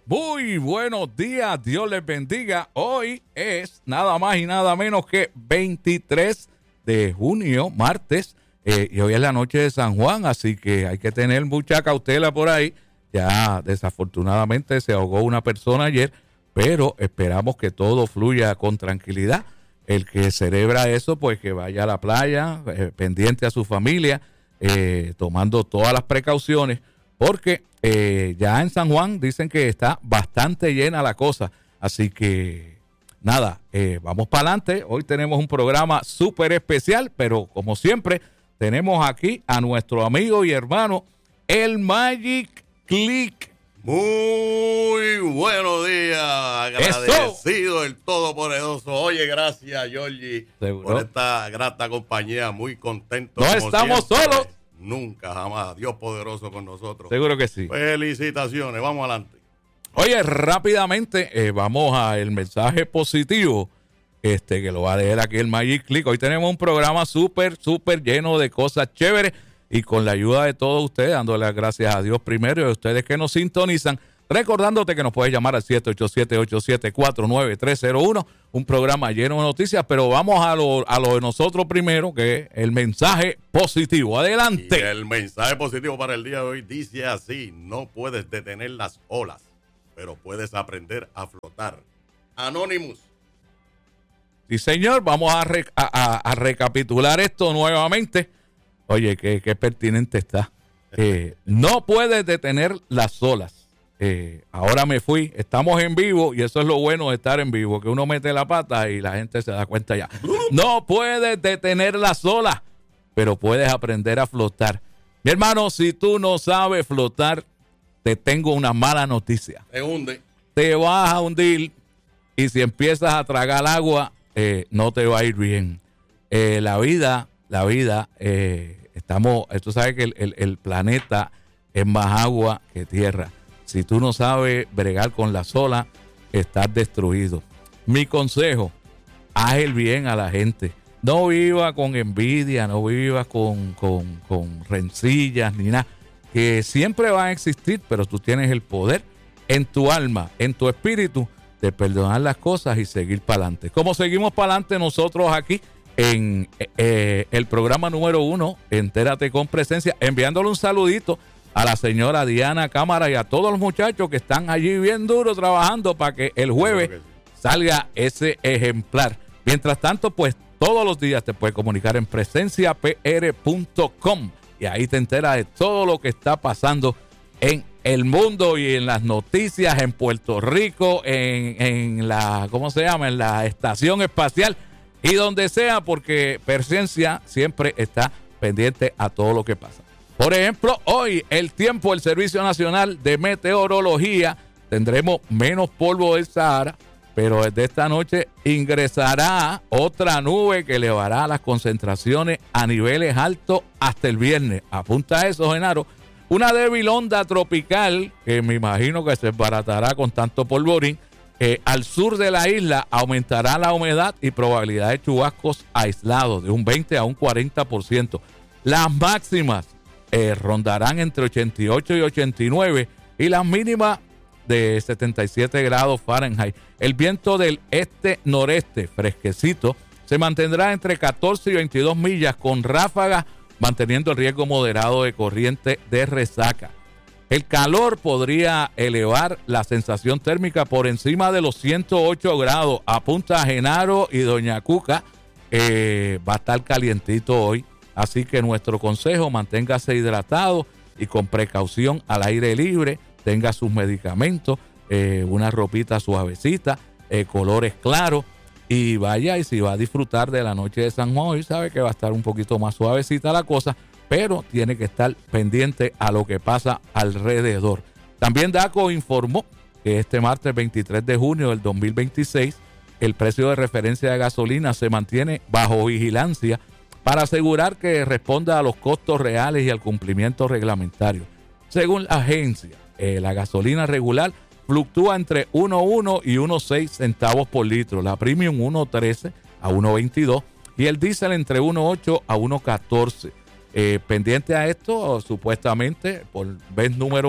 Muy buenos días, Dios les bendiga. Hoy es nada más y nada menos que 23 de junio, martes, y hoy es la noche de San Juan, así que hay que tener mucha cautela por ahí. Ya desafortunadamente se ahogó una persona ayer, pero esperamos que todo fluya con tranquilidad. El que celebra eso, pues que vaya a la playa, pendiente a su familia, tomando todas las precauciones, porque ya en San Juan dicen que está bastante llena la cosa. Así que nada, vamos para adelante. Hoy tenemos un programa súper especial, pero como siempre, tenemos aquí a nuestro amigo y hermano, el Magic Click. Muy buenos días, agradecido el Todopoderoso. Oye, gracias, Georgie, por esta grata compañía, muy contento. No estamos solos. Nunca, jamás. Dios poderoso con nosotros. Seguro que sí. Felicitaciones, vamos adelante. Oye, rápidamente vamos al mensaje positivo, que lo va a leer aquí el Magic Click. Hoy tenemos un programa súper lleno de cosas chéveres y con la ayuda de todos ustedes, dándole las gracias a Dios primero y a ustedes que nos sintonizan. Recordándote que nos puedes llamar al 787-874-9301, un programa lleno de noticias, pero vamos a lo de nosotros primero, que es el mensaje positivo. Adelante. Y el mensaje positivo para el día de hoy dice así: no puedes detener las olas, pero puedes aprender a flotar. Anonymous. Sí, señor, vamos a recapitular esto nuevamente. Oye, qué pertinente está. No puedes detener las olas. Ahora me fui, estamos en vivo y eso es lo bueno de estar en vivo, que uno mete la pata y la gente se da cuenta ya. No puedes detener las olas, pero puedes aprender a flotar. Mi hermano, si tú no sabes flotar, te tengo una mala noticia. Te hunde. Te vas a hundir y si empiezas a tragar agua, no te va a ir bien. La vida, tú sabes que el planeta es más agua que tierra. Si tú no sabes bregar con las olas, estás destruido. Mi consejo, haz el bien a la gente. No viva con envidia, no viva con rencillas ni nada, que siempre van a existir, pero tú tienes el poder en tu alma, en tu espíritu, de perdonar las cosas y seguir para adelante. Como seguimos para adelante nosotros aquí en el programa número 1, Entérate con Presencia, enviándole un saludito a la señora Diana Cámara y a todos los muchachos que están allí bien duro trabajando para que el jueves salga ese ejemplar. Mientras tanto, pues todos los días te puedes comunicar en presenciapr.com y ahí te enteras de todo lo que está pasando en el mundo y en las noticias en Puerto Rico, en la, ¿cómo se llama? En la estación espacial y donde sea, porque Presencia siempre está pendiente a todo lo que pasa. Por ejemplo, hoy el tiempo del Servicio Nacional de Meteorología, tendremos menos polvo del Sahara, pero desde esta noche ingresará otra nube que elevará las concentraciones a niveles altos hasta el viernes. Apunta a eso, Genaro. Una débil onda tropical, que me imagino que se desbaratará con tanto polvorín, al sur de la isla aumentará la humedad y probabilidad de chubascos aislados de un 20 a un 40%. Las máximas rondarán entre 88 y 89 y las mínimas de 77 grados Fahrenheit. El viento del este-noreste fresquecito se mantendrá entre 14 y 22 millas con ráfagas, manteniendo el riesgo moderado de corriente de resaca. El calor podría elevar la sensación térmica por encima de los 108 grados. Apunta a Genaro y Doña Cuca. Va a estar calientito hoy. Así que nuestro consejo, manténgase hidratado y con precaución al aire libre, tenga sus medicamentos, una ropita suavecita, colores claros y vaya, y si va a disfrutar de la noche de San Juan, hoy sabe que va a estar un poquito más suavecita la cosa, pero tiene que estar pendiente a lo que pasa alrededor. También DACO informó que este martes 23 de junio del 2026, el precio de referencia de gasolina se mantiene bajo vigilancia para asegurar que responda a los costos reales y al cumplimiento reglamentario. Según la agencia, la gasolina regular fluctúa entre 1.1 y 1.6 centavos por litro, la premium 1.13 a 1.22 y el diésel entre 1.8 a 1.14. Pendiente a esto, supuestamente, por vez número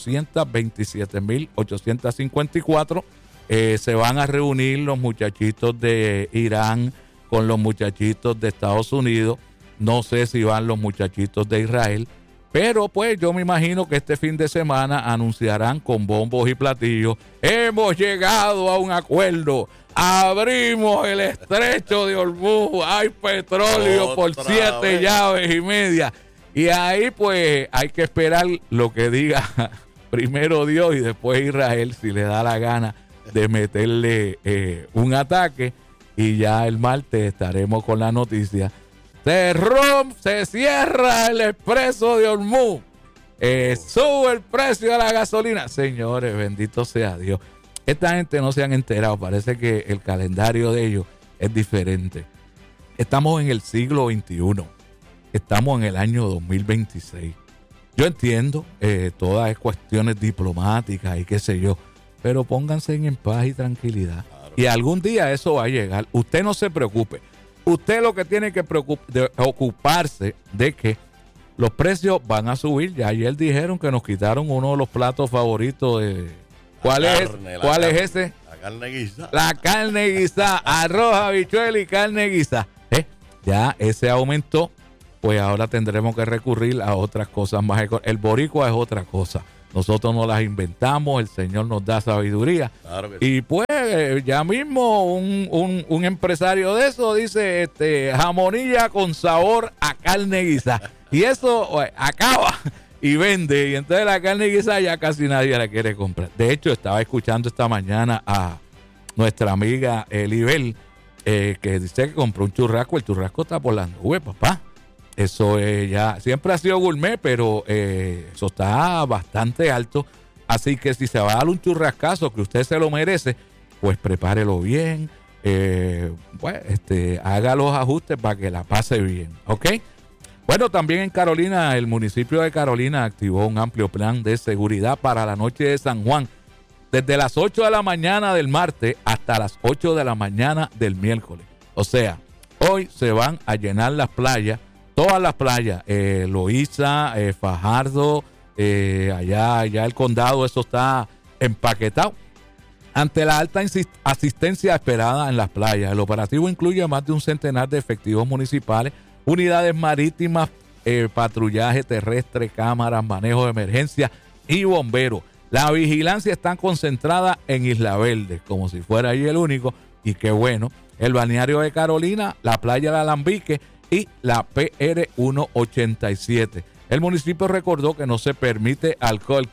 427.854, se van a reunir los muchachitos de Irán con los muchachitos de Estados Unidos. No sé si van los muchachitos de Israel, pero pues yo me imagino que este fin de semana anunciarán con bombos y platillos: hemos llegado a un acuerdo, abrimos el estrecho de Hormuz, hay petróleo por 7 llaves y media. Y ahí pues hay que esperar lo que diga primero Dios y después Israel, si le da la gana de meterle un ataque. Y ya el martes estaremos con la noticia: se cierra el expreso de Hormuz, sube el precio de la gasolina. Señores, bendito sea Dios. Esta gente no se han enterado, parece que el calendario de ellos es diferente. Estamos en el siglo XXI, estamos en el año 2026. Yo entiendo todas las cuestiones diplomáticas y qué sé yo, pero pónganse en paz y tranquilidad. Claro. Y algún día eso va a llegar. Usted no se preocupe. Usted lo que tiene que ocuparse de que los precios van a subir. Ya ayer dijeron que nos quitaron uno de los platos favoritos de... ¿Cuál es ese? La carne guisada. La carne guisada, arroz, habichuela y carne guisada. Ya ese aumentó, pues ahora tendremos que recurrir a otras cosas más. El boricua es otra cosa. Nosotros no las inventamos, el Señor nos da sabiduría. Claro que sí. Y pues ya mismo un empresario de eso dice jamonilla con sabor a carne guisada. Y eso acaba y vende. Y entonces la carne guisada ya casi nadie la quiere comprar. De hecho, estaba escuchando esta mañana a nuestra amiga Elibel, que dice que compró un churrasco. El churrasco está por las nubes, papá. Eso ya siempre ha sido gourmet, pero eso está bastante alto. Así que si se va a dar un churrascazo que usted se lo merece, pues prepárelo bien. Haga los ajustes para que la pase bien, ¿ok? Bueno, también en Carolina, el municipio de Carolina activó un amplio plan de seguridad para la noche de San Juan, desde las 8 de la mañana del martes hasta las 8 de la mañana del miércoles. O sea, hoy se van a llenar las playas, todas las playas, Loíza, Fajardo, allá el condado, eso está empaquetado. Ante la alta asistencia esperada en las playas, el operativo incluye más de un centenar de efectivos municipales, unidades marítimas, patrullaje terrestre, cámaras, manejo de emergencia y bomberos. La vigilancia está concentrada en Isla Verde, como si fuera ahí el único, y qué bueno. El balneario de Carolina, la playa de Alambique y la PR 187. El municipio recordó que no se permite alcohol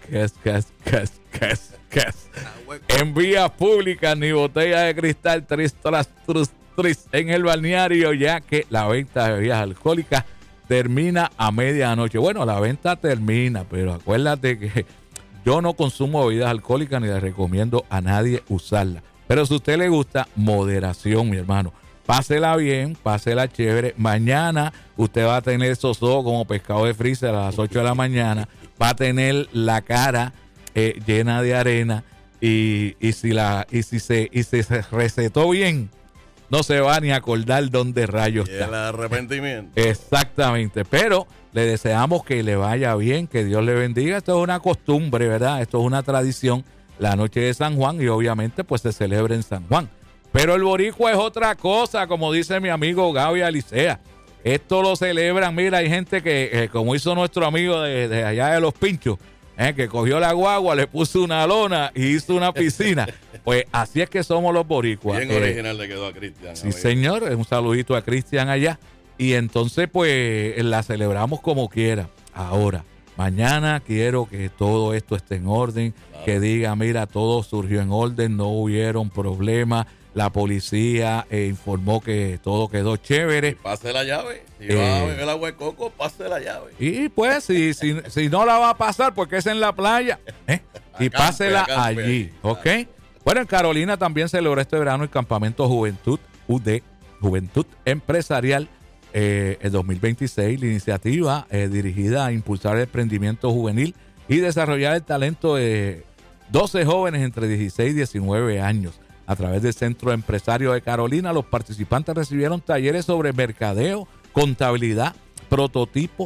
en vías públicas ni botella de cristal en el balneario, ya que la venta de bebidas alcohólicas termina a medianoche. Bueno, la venta termina, pero acuérdate que yo no consumo bebidas alcohólicas ni le recomiendo a nadie usarlas. Pero si a usted le gusta, moderación, mi hermano. Pásela bien, pásela chévere. Mañana usted va a tener esos ojos como pescado de freezer a las 8 de la mañana. Va a tener la cara llena de arena y si se recetó bien, no se va ni a acordar dónde rayos está. El arrepentimiento. Exactamente, pero le deseamos que le vaya bien, que Dios le bendiga. Esto es una costumbre, ¿verdad? Esto es una tradición, la noche de San Juan, y obviamente pues se celebra en San Juan. Pero el boricua es otra cosa, como dice mi amigo Gaby Alicea. Esto lo celebran, mira, hay gente que, como hizo nuestro amigo de allá de Los Pinchos, que cogió la guagua, le puso una lona y hizo una piscina. Pues así es que somos los boricuas. Bien original le quedó a Cristian. Sí, amigo. Señor, un saludito a Cristian allá. Y entonces, pues, la celebramos como quiera. Ahora, mañana quiero que todo esto esté en orden, claro. Que diga, mira, todo surgió en orden, no hubieron problemas. La policía informó que todo quedó chévere. Y pase la llave. Si va a beber agua de coco, pase la llave. Y pues, si no la va a pasar, porque es en la playa, y pásela allí, ¿ok? Bueno, en Carolina también celebró este verano el campamento Juventud Empresarial el 2026. La iniciativa dirigida a impulsar el emprendimiento juvenil y desarrollar el talento de 12 jóvenes entre 16 y 19 años. A través del Centro Empresario de Carolina, los participantes recibieron talleres sobre mercadeo, contabilidad, prototipos,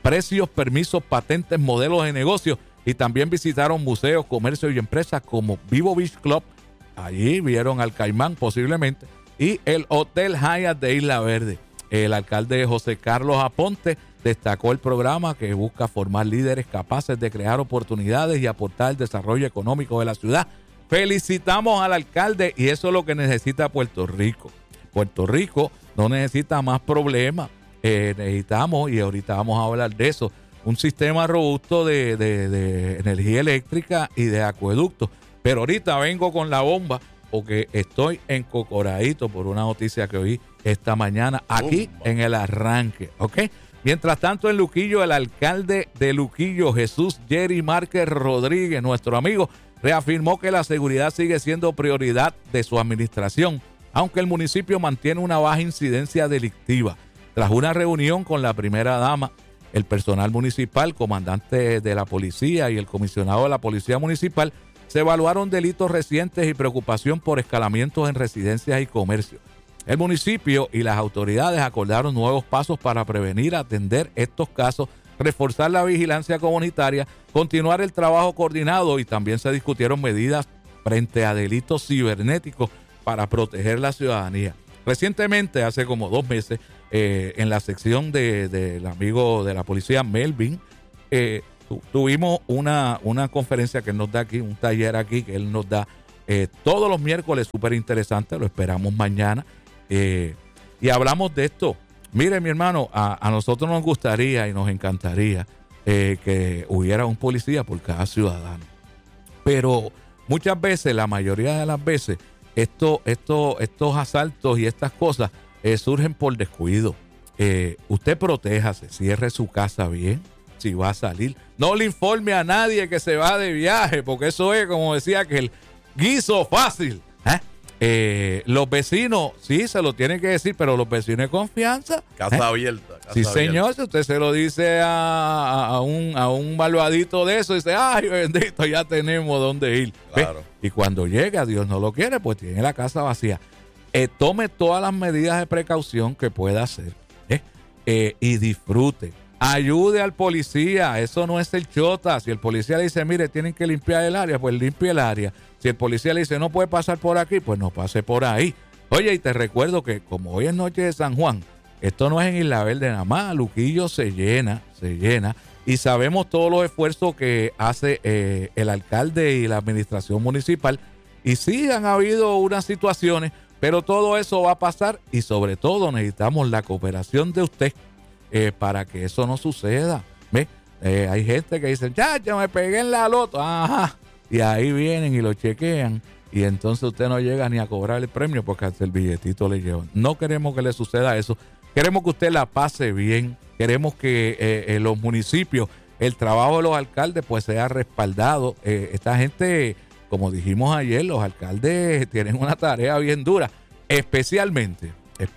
precios, permisos, patentes, modelos de negocio, y también visitaron museos, comercios y empresas como Vivo Beach Club, allí vieron al Caimán posiblemente, y el Hotel Hyatt de Isla Verde. El alcalde José Carlos Aponte destacó el programa que busca formar líderes capaces de crear oportunidades y aportar al desarrollo económico de la ciudad. Felicitamos al alcalde, y eso es lo que necesita Puerto Rico. Puerto Rico no necesita más problemas. Necesitamos, y ahorita vamos a hablar de eso, un sistema robusto de energía eléctrica y de acueductos. Pero ahorita vengo con la bomba porque estoy encocoradito por una noticia que oí esta mañana aquí en el arranque, ¿ok? Mientras tanto, en Luquillo, el alcalde de Luquillo, Jesús Jerry Márquez Rodríguez, nuestro amigo, reafirmó que la seguridad sigue siendo prioridad de su administración, aunque el municipio mantiene una baja incidencia delictiva. Tras una reunión con la primera dama, el personal municipal, comandante de la policía y el comisionado de la policía municipal, se evaluaron delitos recientes y preocupación por escalamientos en residencias y comercios. El municipio y las autoridades acordaron nuevos pasos para prevenir, atender estos casos, reforzar la vigilancia comunitaria, continuar el trabajo coordinado, y también se discutieron medidas frente a delitos cibernéticos para proteger la ciudadanía. Recientemente, hace como 2 meses, en la sección del amigo de la policía, Melvin, tuvimos una conferencia que él nos da aquí, un taller aquí que él nos da todos los miércoles, súper interesante, lo esperamos mañana, y hablamos de esto. Mire, mi hermano, a nosotros nos gustaría y nos encantaría que hubiera un policía por cada ciudadano, pero muchas veces, la mayoría de las veces, estos asaltos y estas cosas surgen por descuido. Usted protéjase, cierre su casa bien, si va a salir. No le informe a nadie que se va de viaje, porque eso es, como decía, que el guiso fácil. Los vecinos, sí, se lo tienen que decir, pero los vecinos de confianza. Casa abierta. Sí, señor, si usted se lo dice a un malvadito de eso, dice, ay, bendito, ya tenemos dónde ir. Claro. Y cuando llega, Dios no lo quiere, pues tiene la casa vacía. Tome todas las medidas de precaución que pueda hacer, y disfrute. Ayude al policía, eso no es el chota. Si el policía le dice, mire, tienen que limpiar el área, pues limpie el área. Si el policía le dice, no puede pasar por aquí, pues no pase por ahí. Oye, y te recuerdo que como hoy es noche de San Juan, esto no es en Isla Verde nada más, Luquillo se llena, y sabemos todos los esfuerzos que hace el alcalde y la administración municipal, y sí han habido unas situaciones, pero todo eso va a pasar, y sobre todo necesitamos la cooperación de usted para que eso no suceda. ¿Ve? Hay gente que dice, ya me pegué en la loto, ajá, y ahí vienen y lo chequean, y entonces usted no llega ni a cobrar el premio porque hasta el billetito le llevan. No queremos que le suceda eso, queremos que usted la pase bien, queremos que en los municipios el trabajo de los alcaldes pues sea respaldado. Esta gente, como dijimos ayer, los alcaldes tienen una tarea bien dura, especialmente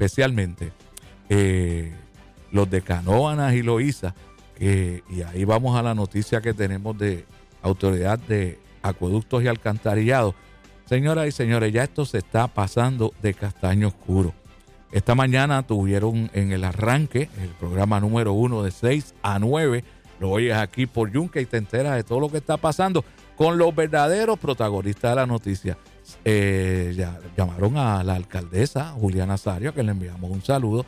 los de Canóvanas y Loíza, y ahí vamos a la noticia que tenemos de Autoridad de Acueductos y Alcantarillados. Señoras y señores, ya esto se está pasando de castaño oscuro. Esta mañana tuvieron en el arranque el programa número 1 de 6 a 9. Lo oyes aquí por Yunque y te enteras de todo lo que está pasando con los verdaderos protagonistas de la noticia. Ya llamaron a la alcaldesa Juliana Nazario, que le enviamos un saludo,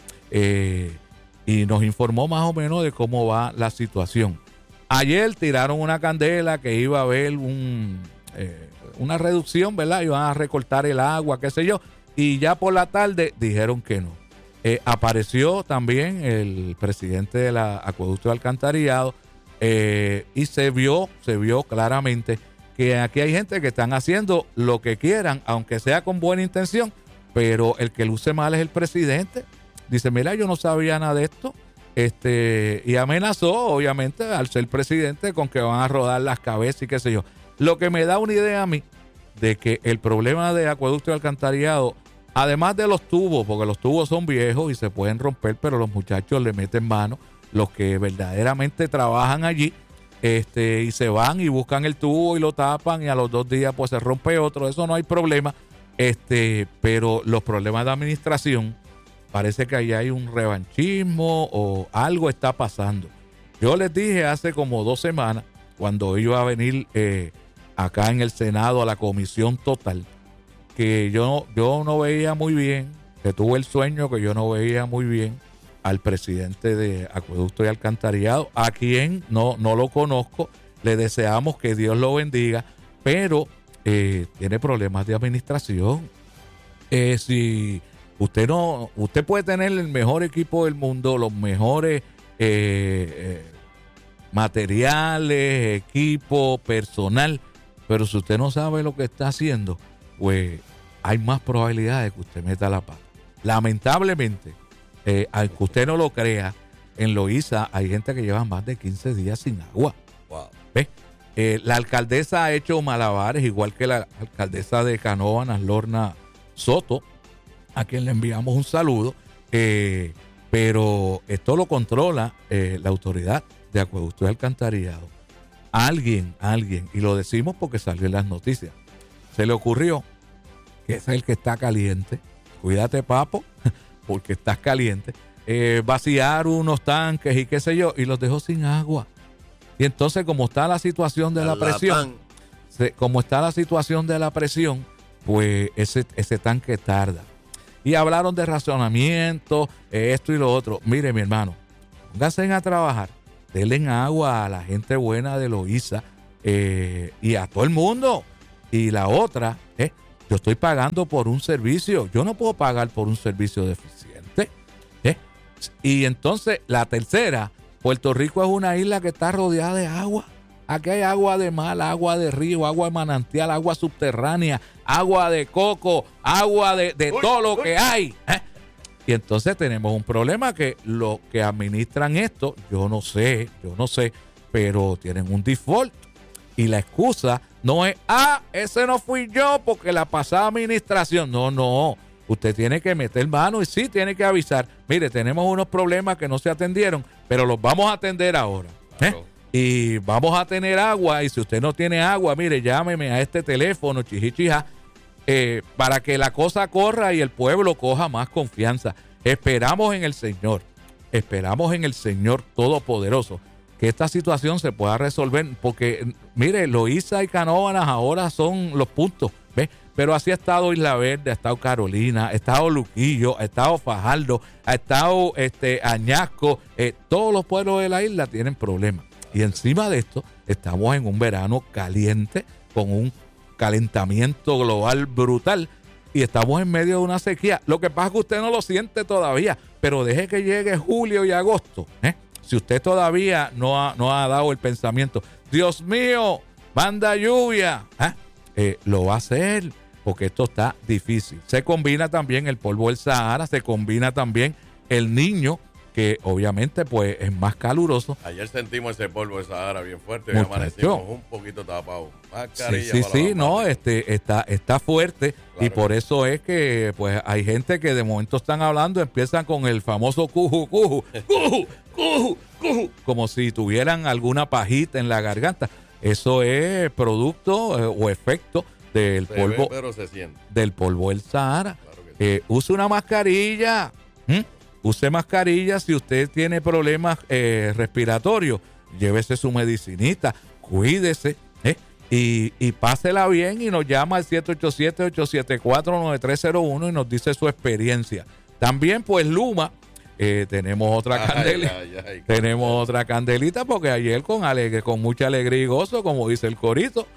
y nos informó más o menos de cómo va la situación. Ayer tiraron una candela que iba a haber una reducción, ¿verdad? Iban a recortar el agua, qué sé yo, y ya por la tarde dijeron que no. Apareció también el presidente de la Acueducto de Alcantarillado, y se vio claramente que aquí hay gente que están haciendo lo que quieran, aunque sea con buena intención, pero el que luce mal es el presidente. Dice, mira, yo no sabía nada de esto, y amenazó, obviamente, al ser presidente, con que van a rodar las cabezas y qué sé yo. Lo que me da una idea a mí de que el problema de Acueducto y Alcantarillado, además de los tubos, porque los tubos son viejos y se pueden romper, pero los muchachos le meten mano, los que verdaderamente trabajan allí, y se van y buscan el tubo y lo tapan, y a los 2 días pues se rompe otro, eso no hay problema, pero los problemas de administración, parece que ahí hay un revanchismo o algo está pasando. Yo les dije hace como 2 semanas, cuando iba a venir acá en el Senado a la comisión total, que yo no veía muy bien, que tuve el sueño que yo no veía muy bien al presidente de Acueducto y Alcantarillado, a quien no lo conozco. Le deseamos que Dios lo bendiga, pero tiene problemas de administración. Si usted puede tener el mejor equipo del mundo, los mejores materiales, equipo, personal, pero si usted no sabe lo que está haciendo, pues hay más probabilidades de que usted meta la pata. Lamentablemente, aunque usted no lo crea, en Loíza hay gente que lleva más de 15 días sin agua. Wow. ¿Ves? La alcaldesa ha hecho malabares, igual que la alcaldesa de Canóvanas, Lorna Soto, a quien le enviamos un saludo, pero esto lo controla la autoridad de Acueducto y Alcantarillado. Alguien, y lo decimos porque salió en las noticias, se le ocurrió, que es el que está caliente, cuídate papo, porque estás caliente, vaciar unos tanques y qué sé yo, y los dejó sin agua. Y entonces, como está la situación de la presión, pues ese tanque tarda. Y hablaron de racionamiento, esto y lo otro. Mire, mi hermano, pónganse a trabajar, denle agua a la gente buena de Loíza y a todo el mundo. Y la otra, yo estoy pagando por un servicio, yo no puedo pagar por un servicio deficiente. Y entonces, la tercera, Puerto Rico es una isla que está rodeada de agua. Aquí hay agua de mar, agua de río, agua de manantial, agua subterránea, agua de coco, agua de todo lo que hay. Y entonces tenemos un problema que los que administran esto, yo no sé, pero tienen un default. Y la excusa no es, ese no fui yo porque la pasada administración. No. Usted tiene que meter mano y sí tiene que avisar. Mire, tenemos unos problemas que no se atendieron, pero los vamos a atender ahora. Claro. Y vamos a tener agua. Y si usted no tiene agua, mire, llámeme a este teléfono, chichichija, para que la cosa corra y el pueblo coja más confianza. Esperamos en el Señor Todopoderoso, que esta situación se pueda resolver, porque, mire, Loíza y Canóvanas ahora son los puntos, ¿ves? Pero así ha estado Isla Verde, ha estado Carolina, ha estado Luquillo, ha estado Fajardo, ha estado Añasco, todos los pueblos de la isla tienen problemas. Y encima de esto, estamos en un verano caliente, con un calentamiento global brutal, y estamos en medio de una sequía. Lo que pasa es que usted no lo siente todavía, pero deje que llegue julio y agosto. Si usted todavía no ha dado el pensamiento, Dios mío, manda lluvia, lo va a hacer, porque esto está difícil. Se combina también el polvo del Sahara, se combina también el Niño, que obviamente pues es más caluroso. Ayer sentimos ese polvo del Sahara bien fuerte y amanecimos un poquito tapados. Sí, no, está fuerte, claro. Y por eso es que pues hay gente que de momento están hablando, empiezan con el famoso cuju, como si tuvieran alguna pajita en la garganta. Eso es producto o efecto del polvo, pero se siente. Del polvo del Sahara. Claro, use una mascarilla. Use mascarilla si usted tiene problemas respiratorios. Llévese su medicinita, cuídese y pásela bien y nos llama al 787-874-9301 y nos dice su experiencia. También pues Luma, tenemos otra tenemos otra candelita, porque ayer con mucha alegría y gozo, como dice el corito,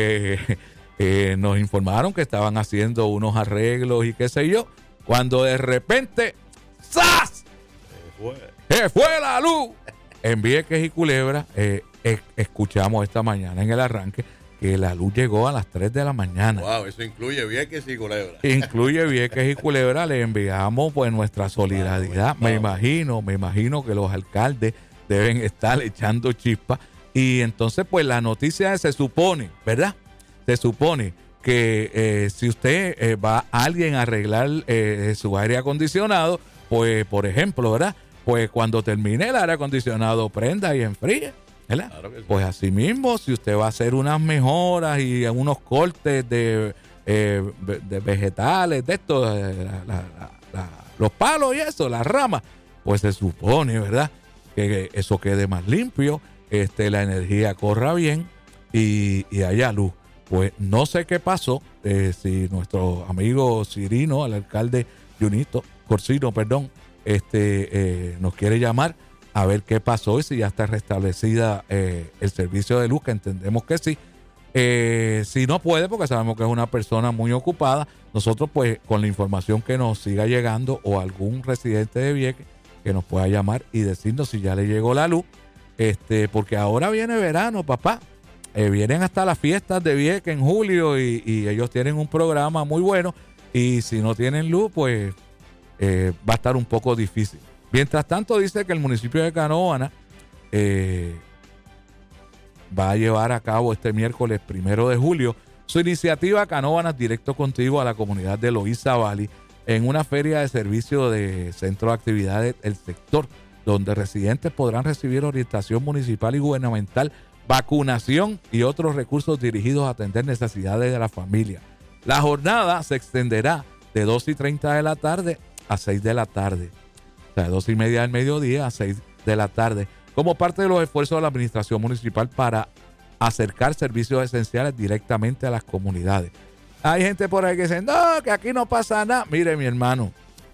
nos informaron que estaban haciendo unos arreglos y qué sé yo, cuando de repente ¡zas! ¡Se fue la luz! En Vieques y Culebra, escuchamos esta mañana en el arranque que la luz llegó a las 3 de la mañana. Wow, eso incluye Vieques y Culebra. Incluye Vieques y Culebra. Le enviamos pues nuestra solidaridad. Wow. Me imagino que los alcaldes deben estar echando chispas. Y entonces pues la noticia se supone, ¿verdad? Se supone que si usted va a alguien a arreglar su aire acondicionado, pues por ejemplo, ¿verdad? Pues cuando termine el aire acondicionado prenda y enfríe, ¿verdad? Claro que sí. Pues así mismo, si usted va a hacer unas mejoras y unos cortes de vegetales, de estos, los palos y eso, las ramas, pues se supone, ¿verdad? que eso quede más limpio, la energía corra bien y haya luz. Pues no sé qué pasó, si nuestro amigo Cirino, el alcalde Corsino, nos quiere llamar a ver qué pasó y si ya está restablecida el servicio de luz, que entendemos que sí. Si no puede, porque sabemos que es una persona muy ocupada, nosotros pues con la información que nos siga llegando o algún residente de Vieques que nos pueda llamar y decirnos si ya le llegó la luz, porque ahora viene verano, papá. Vienen hasta las fiestas de Vieques en julio y ellos tienen un programa muy bueno, y si no tienen luz pues va a estar un poco difícil. Mientras tanto, dice que el municipio de Canóvana va a llevar a cabo este miércoles 1 de julio su iniciativa Canóvanas Directo Contigo a la comunidad de Loíza Valley, en una feria de servicio de centro de actividades del sector, donde residentes podrán recibir orientación municipal y gubernamental, vacunación y otros recursos dirigidos a atender necesidades de la familia. La jornada se extenderá de 2:30 de la tarde a 6 de la tarde. O sea, de 2:30 del mediodía a 6 de la tarde, como parte de los esfuerzos de la administración municipal para acercar servicios esenciales directamente a las comunidades. Hay gente por ahí que dice, no, que aquí no pasa nada. Mire, mi hermano,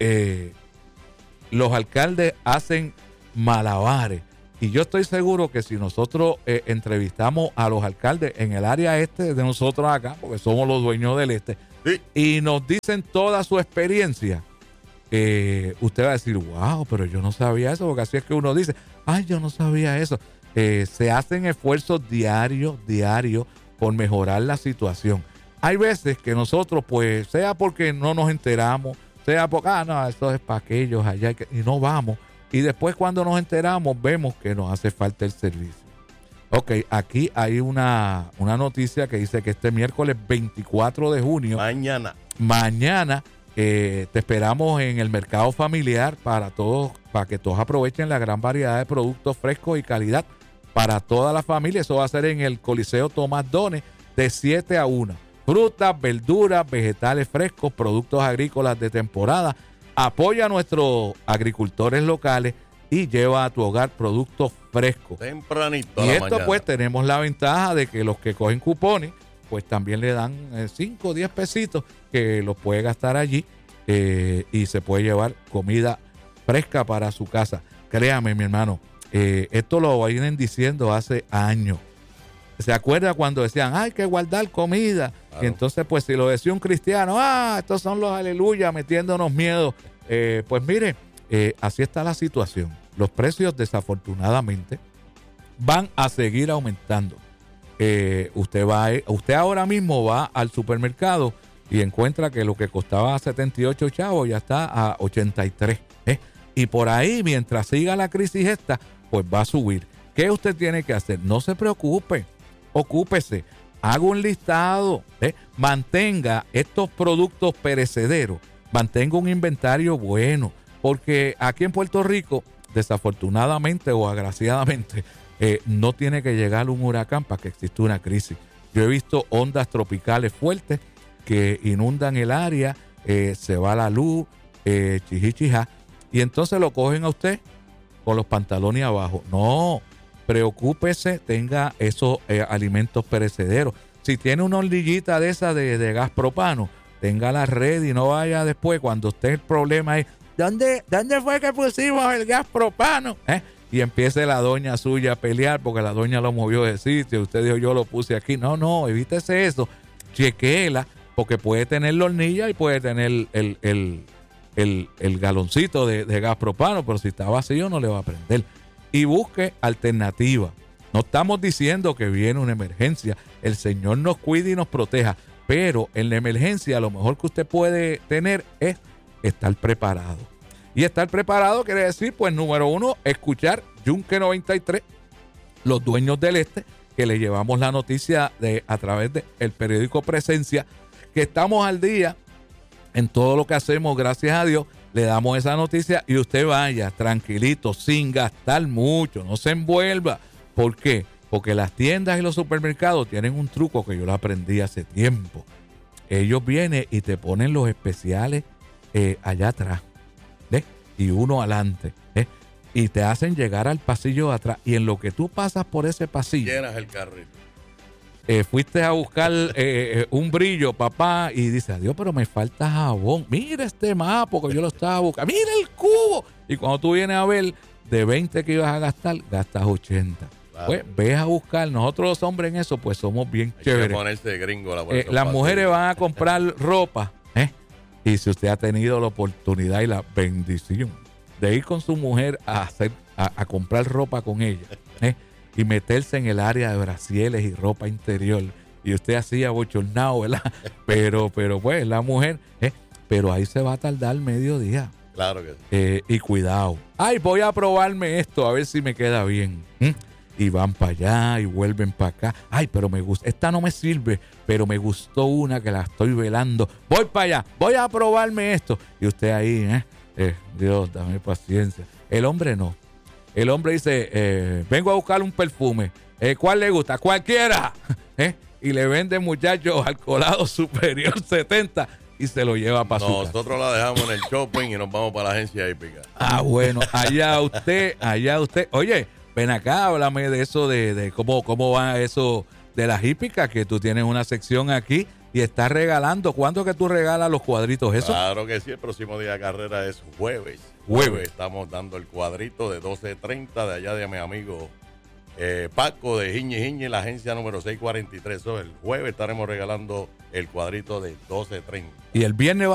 los alcaldes hacen malabares. Y yo estoy seguro que si nosotros entrevistamos a los alcaldes en el área de nosotros acá, porque somos los dueños del sí, y nos dicen toda su experiencia, usted va a decir, wow, pero yo no sabía eso, porque así es que uno dice, ay, yo no sabía eso. Se hacen esfuerzos diarios por mejorar la situación. Hay veces que nosotros, pues, sea porque no nos enteramos, sea porque, no, esto es para aquellos allá, y no vamos. Y después cuando nos enteramos, vemos que nos hace falta el servicio. Ok, aquí hay una noticia que dice que este miércoles 24 de junio. Mañana te esperamos en el mercado familiar para que todos aprovechen la gran variedad de productos frescos y calidad para toda la familia. Eso va a ser en el Coliseo Tomás Dones de 7 a 1. Frutas, verduras, vegetales frescos, productos agrícolas de temporada. Apoya a nuestros agricultores locales y lleva a tu hogar productos frescos. Tempranito. Y esto mañana, pues tenemos la ventaja de que los que cogen cupones, pues también le dan 5 o 10 pesitos que los puede gastar allí, y se puede llevar comida fresca para su casa. Créame, mi hermano, esto lo vienen diciendo hace años. ¿Se acuerda cuando decían, hay que guardar comida? Claro. Y entonces, pues, si lo decía un cristiano, estos son los aleluya metiéndonos miedo. Pues mire, así está la situación. Los precios, desafortunadamente, van a seguir aumentando. Usted ahora mismo va al supermercado y encuentra que lo que costaba 78 chavos ya está a 83. Y por ahí, mientras siga la crisis esta, pues va a subir. ¿Qué usted tiene que hacer? No se preocupe. Ocúpese, haga un listado, mantenga estos productos perecederos, mantenga un inventario bueno, porque aquí en Puerto Rico, desafortunadamente o agraciadamente, no tiene que llegar un huracán para que exista una crisis. Yo he visto ondas tropicales fuertes que inundan el área, se va la luz, chijichija, y entonces lo cogen a usted con los pantalones abajo. No, preocúpese, tenga esos alimentos perecederos. Si tiene una hornillita de esa de gas propano, tenga la red y no vaya después cuando esté el problema ahí. ¿Dónde fue que pusimos el gas propano? Y empiece la doña suya a pelear porque la doña lo movió de sitio. Usted dijo, yo lo puse aquí. No, evítese eso. Chequéela, porque puede tener la hornilla y puede tener el galoncito de gas propano, pero si está vacío no le va a prender. Y busque alternativa. No estamos diciendo que viene una emergencia. El Señor nos cuide y nos proteja. Pero en la emergencia lo mejor que usted puede tener es estar preparado. Y estar preparado quiere decir, pues, número uno, escuchar Yunque 93, los dueños del este, que le llevamos la noticia a través del periódico Presencia, que estamos al día en todo lo que hacemos, gracias a Dios. Le damos esa noticia y usted vaya tranquilito, sin gastar mucho, no se envuelva. ¿Por qué? Porque las tiendas y los supermercados tienen un truco que yo lo aprendí hace tiempo. Ellos vienen y te ponen los especiales allá atrás, ¿ves? Y uno adelante, y te hacen llegar al pasillo de atrás. Y en lo que tú pasas por ese pasillo, llenas el carrito. Fuiste a buscar un brillo, papá, y dices, adiós, pero me falta jabón. Mira este mapa, porque yo lo estaba buscando. Mira el cubo. Y cuando tú vienes a ver, de 20 que ibas a gastar, gastas 80. Claro. Pues ves a buscar. Nosotros los hombres en eso, pues somos bien chéveres. Hay que ponerse gringo. Las mujeres van a comprar ropa, y si usted ha tenido la oportunidad y la bendición de ir con su mujer a comprar ropa con ella, y meterse en el área de brasieles y ropa interior, y usted así abochornado, ¿verdad? Pero pues la mujer, pero ahí se va a tardar mediodía. Claro que sí. Y cuidado. Ay, voy a probarme esto a ver si me queda bien. Y van para allá y vuelven para acá. Ay, pero me gusta. Esta no me sirve, pero me gustó una que la estoy velando. Voy para allá, voy a probarme esto. Y usted ahí, Dios, dame paciencia. El hombre no. El hombre dice, vengo a buscar un perfume. ¿Cuál le gusta? Cualquiera. Y le vende, muchachos, Alcoholado Superior 70 y se lo lleva para su casa. Nosotros la dejamos en el shopping y nos vamos para la agencia hípica. Bueno, allá usted. Oye, ven acá, háblame de eso, de cómo va eso de las hípicas, que tú tienes una sección aquí y estás regalando. ¿Cuándo que tú regalas los cuadritos? ¿Eso? Claro que sí, el próximo día de carrera es jueves. Estamos dando el cuadrito de 12.30 de allá de mi amigo Paco de Jiñi, la agencia número 643. El jueves estaremos regalando el cuadrito de 12.30. Y el viernes va